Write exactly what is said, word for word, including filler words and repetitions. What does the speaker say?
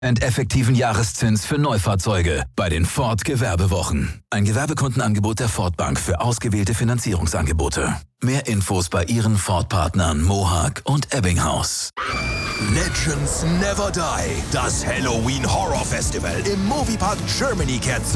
und effektiven Jahreszins für Neufahrzeuge bei den Ford Gewerbewochen. Ein Gewerbekundenangebot der Ford Bank für ausgewählte Finanzierungsangebote. Mehr Infos bei Ihren Ford-Partnern Mohawk und Ebbinghaus. Legends Never Die. Das Halloween Horror Festival im Moviepark Germany kehrt